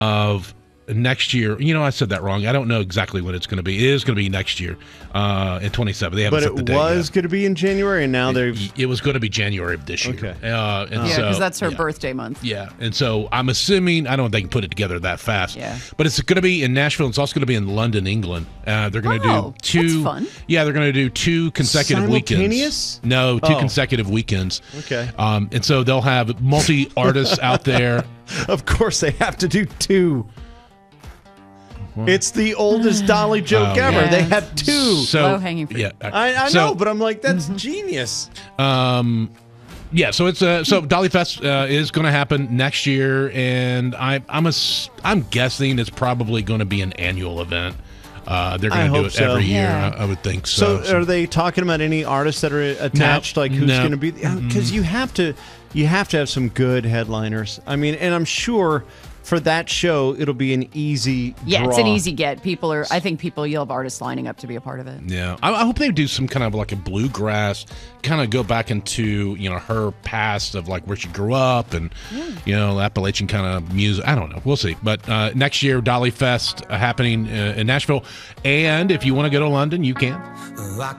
of next year. I said that wrong. I don't know exactly when it's going to be. It is going to be next year in 27. They haven't set the date But it was going to be in January, and now it was going to be January of this year. Okay. Because that's her birthday month. Yeah, and so I'm assuming, I don't think they can put it together that fast. Yeah. But it's going to be in Nashville. It's also going to be in London, England. They're going to do two. That's fun. Yeah, they're going to do 2 consecutive weekends. Simultaneous? No, 2 consecutive weekends. Okay. And so they'll have multi-artists out there. Of course, they have to do 2. It's the oldest Dolly joke ever. yeah. They had 2. Low-hanging fruit. Yeah, I know, but I'm like, that's genius. Yeah, so it's so Dolly Fest is going to happen next year, and I'm guessing it's probably going to be an annual event. They're going to do it every year, I would think. So are they talking about any artists that are attached? Who's going to be? Because you have to have some good headliners. I mean, and I'm sure for that show it'll be an easy draw. It's an easy get. I think you'll have artists lining up to be a part of it. Yeah, I hope they do some kind of like a bluegrass, kind of go back into her past of like where she grew up and Appalachian kind of music. I don't know, we'll see. But next year, Dolly Fest happening in Nashville, and if you want to go to London, you can.